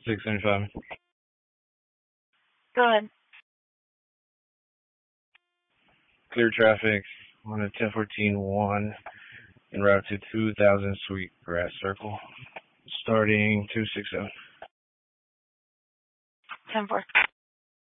675. Go ahead. Clear traffic on a 1014-1 en route to 2000 Sweet Grass Circle. Starting 260. 10-4.